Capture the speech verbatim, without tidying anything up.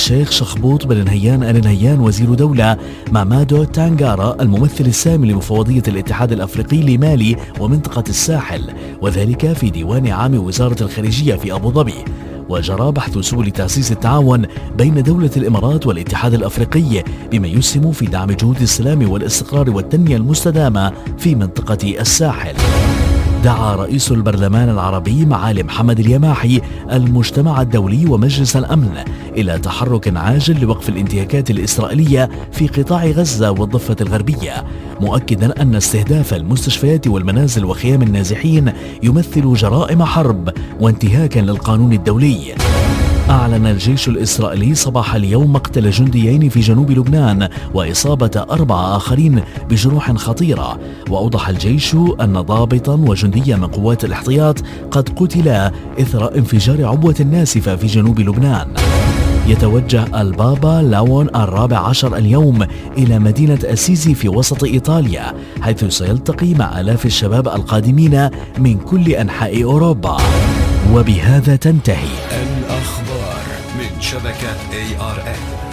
الشيخ شخبوط بن نهيان آل نهيان وزير دولة مامادو تانغارا الممثل السامي لمفوضية الاتحاد الأفريقي لمالي ومنطقة الساحل، وذلك في ديوان عام وزارة الخارجية في أبو ظبي. وجرى بحث سبل تأسيس التعاون بين دولة الإمارات والاتحاد الأفريقي بما يسهم في دعم جهود السلام والاستقرار والتنمية المستدامة في منطقة الساحل. دعا رئيس البرلمان العربي معالي محمد اليماحي المجتمع الدولي ومجلس الأمن إلى تحرك عاجل لوقف الانتهاكات الإسرائيلية في قطاع غزة والضفة الغربية، مؤكدا أن استهداف المستشفيات والمنازل وخيام النازحين يمثل جرائم حرب وانتهاكا للقانون الدولي. أعلن الجيش الإسرائيلي صباح اليوم مقتل جنديين في جنوب لبنان وإصابة أربعة آخرين بجروح خطيرة، وأوضح الجيش أن ضابطا وجنديا من قوات الاحتياط قد قتلا إثر انفجار عبوة ناسفة في جنوب لبنان. يتوجه البابا لاون الرابع عشر اليوم إلى مدينة أسيزي في وسط إيطاليا، حيث سيلتقي مع آلاف الشباب القادمين من كل أنحاء أوروبا. وبهذا تنتهي الأخبار من شبكة إيه آر إن.